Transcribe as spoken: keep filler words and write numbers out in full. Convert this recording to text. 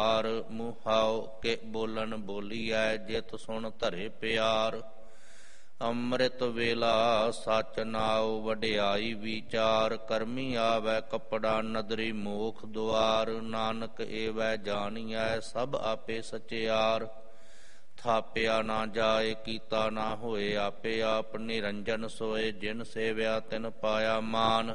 ਮੁਹਾਉ ਕੇ ਬੋਲਣ ਬੋਲੀਐ ਜਿਤ ਸੁਣ ਧਰੇ ਪਿਆਰ। ਅੰਮ੍ਰਿਤ ਵੇਲਾ ਸਚ ਨਾਉ ਵਡਿਆਈ ਵਿਚਾਰ ਕਰਮੀ ਆਵੈ ਕੱਪੜਾ ਨਦਰੀ ਮੋਖ ਦੁਆਰ। ਨਾਨਕ ਏਵੈ ਜਾਣੀਐ ਸਭ ਆਪੇ ਸਚਿਆਰ ਥਾਪਿਆ ਨਾ ਜਾਏ ਕੀਤਾ ਨਾ ਹੋਏ ਆਪੇ ਆਪ ਨਿਰੰਜਨ ਸੋਏ ਜਿਨ ਸੇਵਿਆ ਤਿਨ ਪਾਇਆ ਮਾਨ।